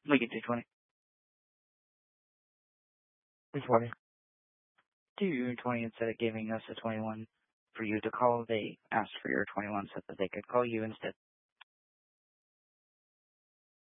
We can do 20. 220. Do 20 instead of giving us a 21 for you to call. They asked for your 21 so that they could call you instead.